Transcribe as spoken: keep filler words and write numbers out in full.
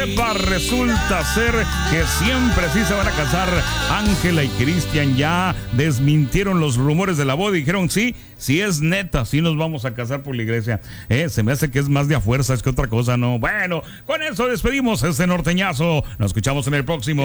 Resulta ser que siempre sí se van a casar. Ángela y Cristian ya desmintieron los rumores de la boda y dijeron sí, sí es neta, sí nos vamos a casar por la iglesia. Eh, se me hace que es más de a fuerzas que otra cosa, ¿no? Bueno, con eso despedimos este norteñazo. Nos escuchamos en el próximo.